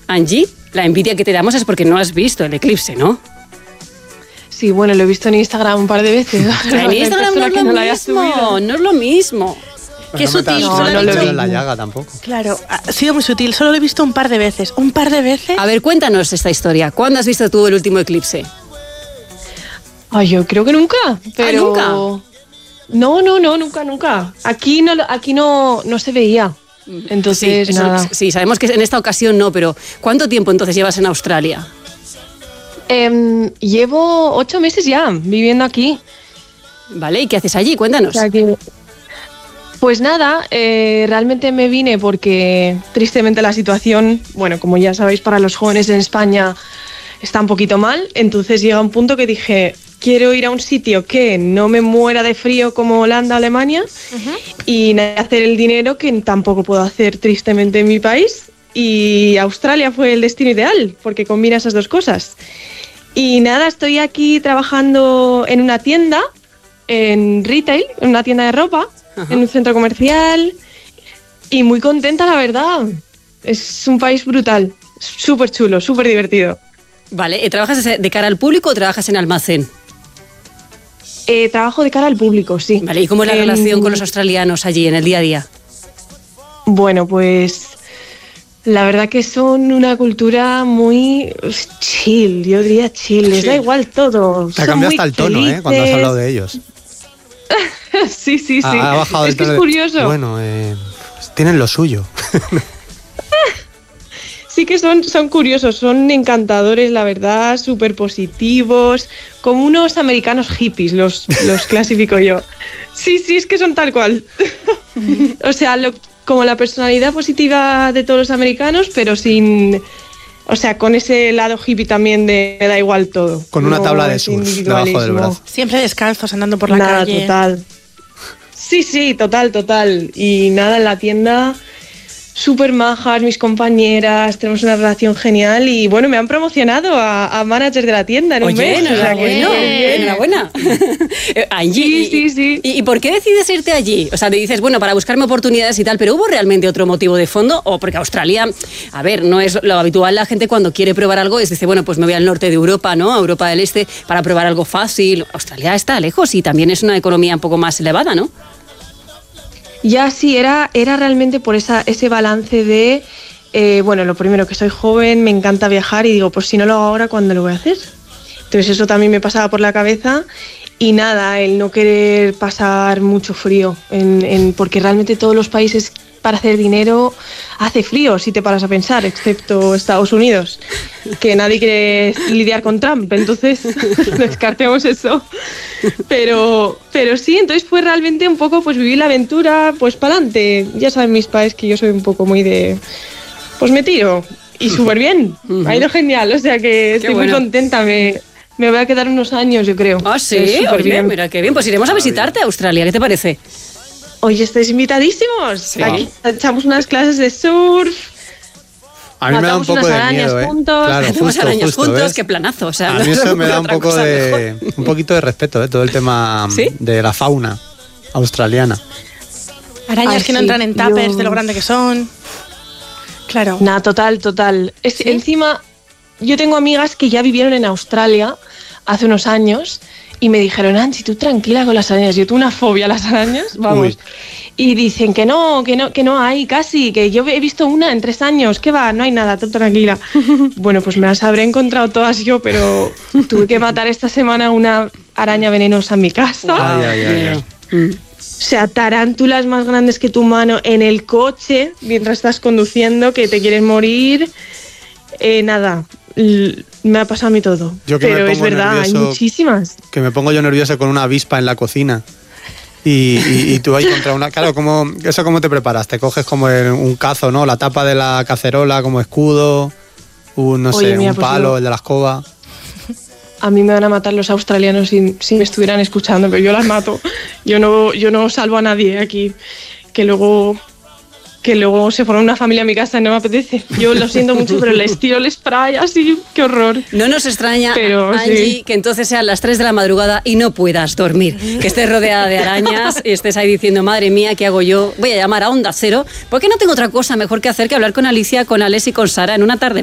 Angie, la envidia que te damos es porque no has visto el eclipse, ¿no? Sí, bueno, lo he visto en Instagram un par de veces. En Instagram no es lo mismo, no es lo mismo. Qué sutil, no solo lo he vi. visto. la llaga tampoco. Claro, ha sido muy sutil, solo lo he visto un par de veces. ¿Un par de veces? A ver, cuéntanos esta historia. ¿Cuándo has visto tú el último eclipse? Ay, yo creo que nunca. Pero... ¿nunca? No, nunca. Aquí no se veía. Entonces, Sí, eso, nada. sí, sabemos que en esta ocasión no, pero ¿cuánto tiempo entonces llevas en Australia? Llevo 8 meses ya viviendo aquí. ¿Vale? ¿Y qué haces allí? Cuéntanos. O sea que, pues nada, realmente me vine porque tristemente la situación, bueno, como ya sabéis, para los jóvenes en España está un poquito mal. Entonces llega un punto que dije, quiero ir a un sitio que no me muera de frío como Holanda, Alemania, y hacer el dinero que tampoco puedo hacer tristemente en mi país. Y Australia fue el destino ideal porque combina esas dos cosas. Y nada, estoy aquí trabajando en una tienda, en retail, en una tienda de ropa, en un centro comercial, y muy contenta, la verdad. Es un país brutal, súper chulo, súper divertido. Vale, ¿trabajas de cara al público o trabajas en almacén? Trabajo de cara al público, sí. Vale, ¿y cómo es la relación con los australianos allí en el día a día? Bueno, pues la verdad que son una cultura muy chill, yo diría chill, les da igual todo. Te ha cambiado hasta el tono, cuando has hablado de ellos. Sí. Ha bajado Es que el tono. es curioso. Bueno, pues tienen lo suyo. Sí que son curiosos, son encantadores, la verdad, súper positivos, como unos americanos hippies, los clasifico yo. Sí, es que son tal cual. O sea, como la personalidad positiva de todos los americanos, pero sin... O sea, con ese lado hippie también de me da igual todo. Con una tabla de ese surf debajo del brazo. Siempre descalzos, andando por la nada, calle. Total. Sí, total. Y nada, en la tienda... Súper majas, mis compañeras, tenemos una relación genial y bueno, me han promocionado a manager de la tienda en un mes. Enhorabuena. Angie, Sí. ¿Y por qué decides irte allí? O sea, te dices, bueno, para buscarme oportunidades y tal, pero ¿hubo realmente otro motivo de fondo? O porque Australia, a ver, no es lo habitual, la gente cuando quiere probar algo dice, bueno, pues me voy al norte de Europa, ¿no? A Europa del Este, para probar algo fácil. Australia está lejos y también es una economía un poco más elevada, ¿no? Ya sí, era realmente por ese balance de, bueno, lo primero que soy joven, me encanta viajar y digo, pues si no lo hago ahora, ¿cuándo lo voy a hacer? Entonces eso también me pasaba por la cabeza y nada, el no querer pasar mucho frío, porque realmente todos los países para hacer dinero hace frío, si te paras a pensar, excepto Estados Unidos, que nadie quiere lidiar con Trump, entonces descartemos eso. Pero sí, entonces fue realmente un poco pues vivir la aventura, pues para adelante. Ya saben mis padres que yo soy un poco muy de, pues me tiro y súper bien, ha ido genial, o sea que estoy muy contenta, me voy a quedar unos años yo creo. Ah, sí, oye, bien. Mira qué bien, pues iremos a visitarte a Australia, ¿qué te parece? Oye, estáis invitadísimos. Sí. Aquí echamos unas clases de surf. A mí me da un poco de miedo, juntos. Claro, hacemos arañas juntos, ¿ves? Qué planazo. O sea, a mí eso me da un poquito de respeto, todo el tema de la fauna australiana. Arañas que no entran en tuppers de lo grande que son. Claro. Nada, total. Encima, yo tengo amigas que ya vivieron en Australia hace unos años y me dijeron, Angie, tú tranquila con las arañas. Yo tuve una fobia a las arañas, vamos. Uy. Y dicen que no hay casi, que yo he visto una en 3 años, que va, no hay nada, tú tranquila. Bueno, pues me las habré encontrado todas yo, pero tuve que matar esta semana una araña venenosa en mi casa. Ay. O sea, tarántulas más grandes que tu mano en el coche mientras estás conduciendo, que te quieres morir. Nada, me ha pasado a mí todo. Pero es verdad, hay muchísimas. Que me pongo yo nervioso con una avispa en la cocina. Y tú ahí contra una... Claro, ¿cómo te preparas? Te coges como un cazo, ¿no? La tapa de la cacerola como escudo, un palo, el de la escoba. A mí me van a matar los australianos si me estuvieran escuchando, pero yo las mato. Yo no salvo a nadie aquí, que luego se forma una familia en mi casa y no me apetece. Yo lo siento mucho, pero les tiro el spray así, qué horror. No nos extraña, pero, Angie, que entonces sean las 3 de la madrugada y no puedas dormir. Que estés rodeada de arañas y estés ahí diciendo, madre mía, ¿qué hago yo? Voy a llamar a Onda Cero, porque no tengo otra cosa mejor que hacer que hablar con Alicia, con Alex y con Sara en una tarde.